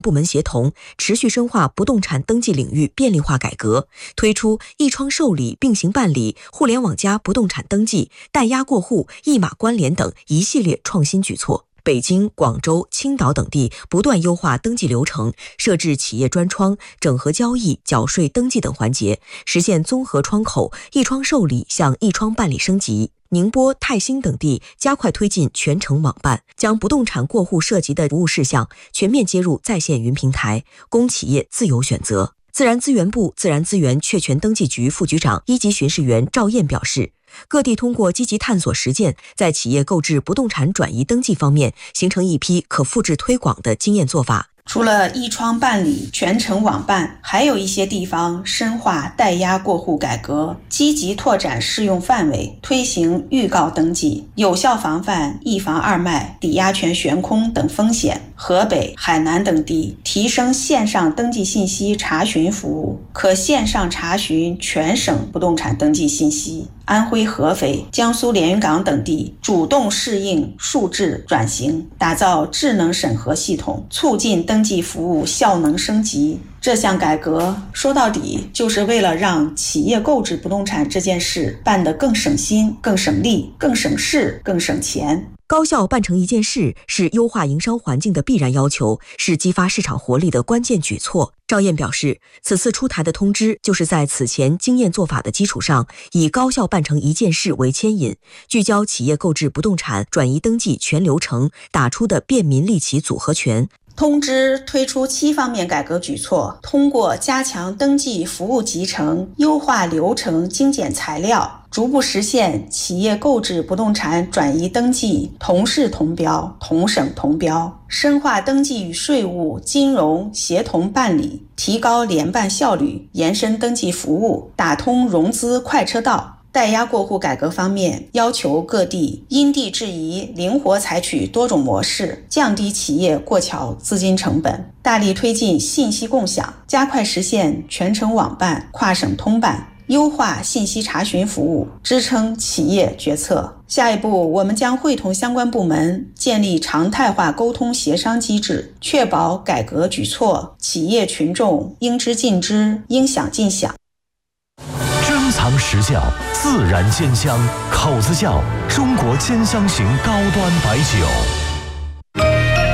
部门协同，持续深化不动产登记领域便利化改革，推出一窗受理、并行办理、互联网加不动产登记、代押过户、一码关联等一系列创新举措。北京、广州、青岛等地不断优化登记流程，设置企业专窗，整合交易、缴税、登记等环节，实现综合窗口、一窗受理向一窗办理升级。宁波、泰兴等地加快推进全程网办，将不动产过户涉及的服务事项全面接入在线云平台，供企业自由选择。自然资源部自然资源确权登记局副局长一级巡视员赵燕表示，各地通过积极探索实践，在企业购置不动产转移登记方面形成一批可复制推广的经验做法。 除了一窗办理、全程网办，还有一些地方深化代押过户改革，积极拓展适用范围，推行预告登记，有效防范一房二卖、抵押权悬空等风险。河北、海南等地提升线上登记信息查询服务，可线上查询全省不动产登记信息。安徽合肥、江苏连云港等地主动适应数字转型，打造智能审核系统，促进登记服务效能升级。这项改革说到底就是为了让企业购置不动产这件事办得更省心、更省力、更省事、更省钱。 高效办成一件事是优化营商环境的必然要求，是激发市场活力的关键举措。赵燕表示，此次出台的通知就是在此前经验做法的基础上，以高效办成一件事为牵引，聚焦企业购置不动产转移登记全流程打出的便民利企组合拳。 通知推出7方面改革举措，通过加强登记服务集成、优化流程、精简材料，逐步实现企业购置不动产转移登记同市同标、同省同标，深化登记与税务、金融协同办理，提高联办效率，延伸登记服务，打通融资快车道。代押过户改革方面，要求各地因地制宜，灵活采取多种模式，降低企业过桥资金成本，大力推进信息共享，加快实现全程网办、跨省通办，优化信息查询服务，支撑企业决策。下一步，我们将会同相关部门建立常态化沟通协商机制，确保改革举措企业群众应知尽知，应享尽享。 珍藏实窖，自然鲜香，口子窖，中国兼香型高端白酒。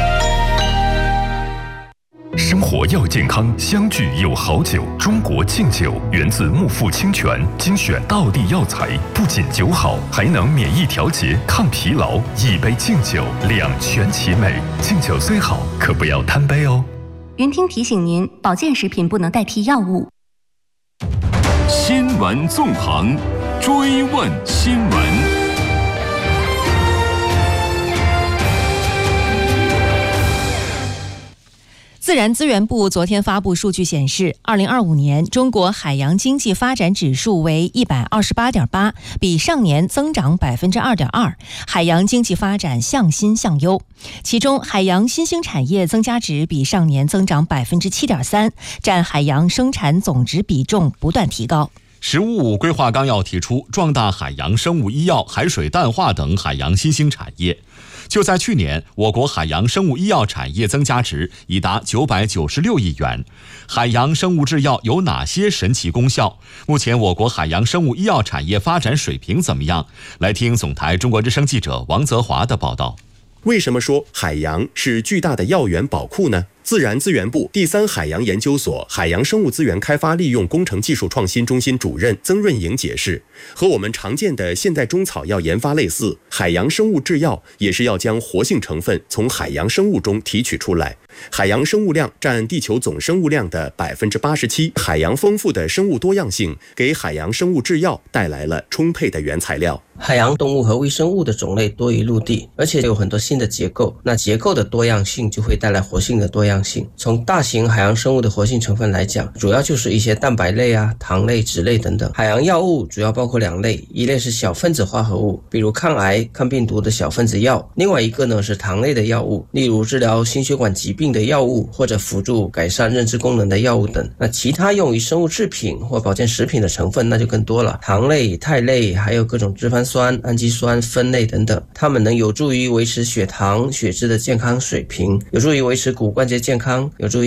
生活要健康，相聚有好酒。中国敬酒源自木富清泉，精选道地药材，不仅酒好，还能免疫调节、抗疲劳。一杯敬酒，两全其美。敬酒虽好，可不要贪杯哦。 云听提醒您，保健食品不能代替药物。 新闻纵横，追问新闻。 自然资源部昨天发布数据显示，2025年中国海洋经济发展指数为128.8，比上年增长2.2%，海洋经济发展向新向优。其中，海洋新兴产业增加值比上年增长7.3%，占海洋生产总值比重不断提高。 “15+5”规划纲要提出，壮大海洋生物医药、海水淡化等海洋新兴产业。就在去年，我国海洋生物医药产业增加值已达996亿元。海洋生物制药有哪些神奇功效？目前我国海洋生物医药产业发展水平怎么样？来听总台中国之声记者王泽华的报道。 为什么说海洋是巨大的药源宝库呢？自然资源部第3海洋研究所海洋生物资源开发利用工程技术创新中心主任曾润莹解释，和我们常见的现代中草药研发类似，海洋生物制药也是要将活性成分从海洋生物中提取出来。海洋生物量占地球总生物量的87%，海洋丰富的生物多样性给海洋生物制药带来了充沛的原材料。 海洋动物和微生物的种类多于陆地，而且有很多新的结构，那结构的多样性就会带来活性的多样性。从大型海洋生物的活性成分来讲，主要就是一些蛋白类啊、糖类、脂类等等。海洋药物主要包括2类，一类是小分子化合物，比如抗癌、抗病毒的小分子药；另外一个呢是糖类的药物，例如治疗心血管疾病的药物，或者辅助改善认知功能的药物等。那其他用于生物制品或保健食品的成分那就更多了，糖类、肽类，还有各种脂肪酸、氨基酸、酚类等等，它们能有助于维持血糖、血脂的健康水平，有助于维持骨关节健康，有助于